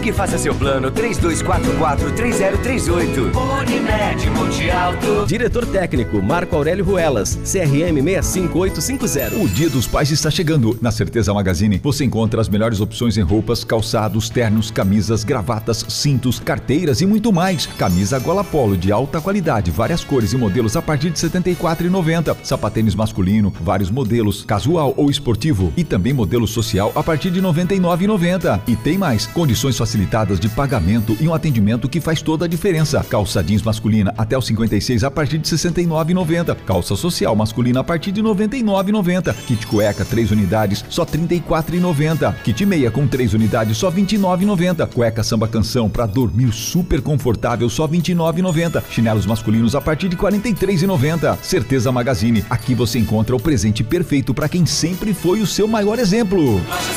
Ligue e faça seu plano 3244-3038. Unimed Monte Alto. Diretor técnico Marco Aurélio Ruelas, CRM 65850. O Dia dos Pais está chegando. Na Certeza Magazine você encontra as melhores opções em roupas, calçados, ternos, camisas, gravatas, cintos, carteiras e muito mais. Camisa gola polo de alta qualidade, várias cores e modelos a partir de R$ 74,90. Sapatênis masculino, vários modelos, casual ou esportivo e também modelo social a partir de R$ 99,90. E tem mais, condições facilitadas de pagamento e um atendimento que faz toda a diferença. Calça jeans masculina até os 56 a partir de R$ 69,90. Calça social masculina a partir de R$ 99,90. Kit cueca 3 unidades só R$ 34,90. Kit meia com 3 unidades só R$ 29,90. Cueca samba canção para dormir super confortável só R$ 29,90. Chinelos masculinos a partir de R$ 43,90. Certeza Magazine, aqui você encontra o presente perfeito para quem sempre foi o seu maior exemplo. Loja